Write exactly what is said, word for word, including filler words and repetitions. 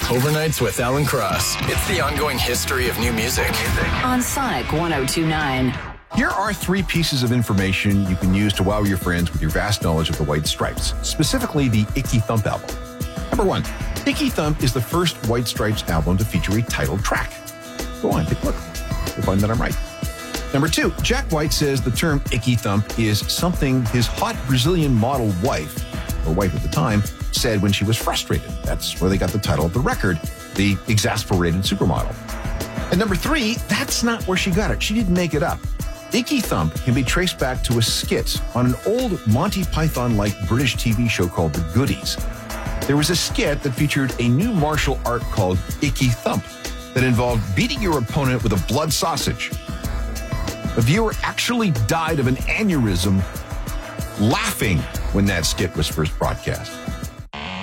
Overnights with Alan Cross. It's the ongoing history of new music. On Sonic one oh two point nine. Here are three pieces of information you can use to wow your friends with your vast knowledge of the White Stripes, specifically the Icky Thump album. Number one, Icky Thump is the first White Stripes album to feature a titled track. Go on, take a look. You'll find that I'm right. Number two, Jack White says the term Icky Thump is something his hot Brazilian model wife, or wife at the time, said when she was frustrated. That's where they got the title of the record, the Exasperated Supermodel. And number three, that's not where she got it. She didn't make it up. Icky Thump can be traced back to a skit on an old Monty Python-like British T V show called The Goodies. There was a skit that featured a new martial art called Icky Thump that involved beating your opponent with a blood sausage. A viewer actually died of an aneurysm laughing when that skit was first broadcast.